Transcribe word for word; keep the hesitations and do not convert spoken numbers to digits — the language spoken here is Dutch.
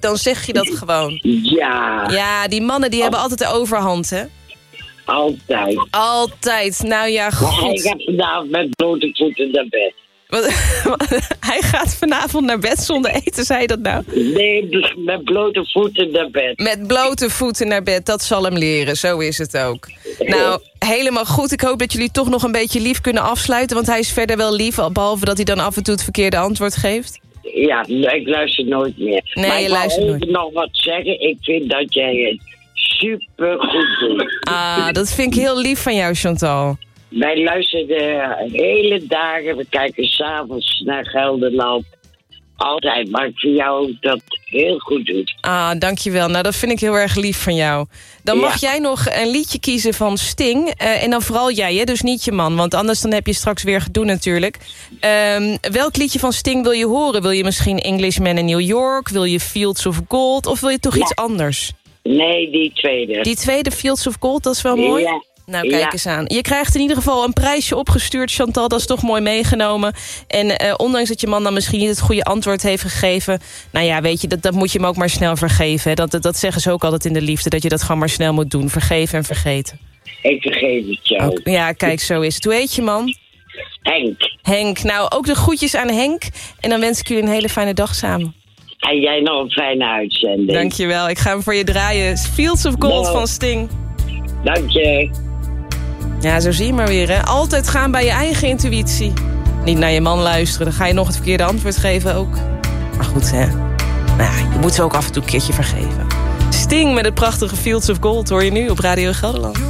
dan zeg je dat gewoon. Ja. Ja, die mannen die hebben altijd de overhand, hè? Altijd. Altijd. Nou ja, Maar hij goed. gaat vanavond met blote voeten naar bed. Wat- Hij gaat vanavond naar bed zonder eten, zei je dat nou? Nee, dus met blote voeten naar bed. Met blote voeten naar bed, dat zal hem leren. Zo is het ook. Nou, helemaal goed. Ik hoop dat jullie toch nog een beetje lief kunnen afsluiten. Want hij is verder wel lief, behalve dat hij dan af en toe het verkeerde antwoord geeft. Ja, ik luister nooit meer. Nee, maar je ik wil luistert even nooit. nog wat zeggen. Ik vind dat jij het super goed doet. Ah, dat vind ik heel lief van jou, Chantal. Wij luisteren de hele dagen. We kijken s'avonds naar Gelderland. Altijd. Maar ik vind jou dat heel goed doet. Ah, dankjewel. Nou, dat vind ik heel erg lief van jou. Dan mag Ja. jij nog een liedje kiezen van Sting. Uh, en dan vooral jij, hè? Dus niet je man. Want anders dan heb je straks weer gedoe natuurlijk. Um, welk liedje van Sting wil je horen? Wil je misschien Englishman in New York? Wil je Fields of Gold? Of wil je toch Ja. iets anders? Nee, die tweede. Die tweede, Fields of Gold, dat is wel mooi. Ja. Nou, kijk Ja. eens aan. Je krijgt in ieder geval een prijsje opgestuurd, Chantal. Dat is toch mooi meegenomen. En uh, ondanks dat je man dan misschien niet het goede antwoord heeft gegeven... nou ja, weet je, dat, dat moet je hem ook maar snel vergeven. Hè. Dat, dat zeggen ze ook altijd in de liefde, dat je dat gewoon maar snel moet doen. Vergeven en vergeten. Ik vergeet het jou. Ook, ja, kijk, zo is het. Hoe heet je man? Henk. Henk. Nou, ook de groetjes aan Henk. En dan wens ik jullie een hele fijne dag samen. En jij nog een fijne uitzending. Dankjewel. Ik ga hem voor je draaien. Fields of Gold Nou. van Sting. Dank je. Ja, zo zie je maar weer, hè. Altijd gaan bij je eigen intuïtie. Niet naar je man luisteren, dan ga je nog het verkeerde antwoord geven ook. Maar goed, hè. Nou ja, je moet ze ook af en toe een keertje vergeven. Sting met het prachtige Fields of Gold hoor je nu op Radio Gelderland.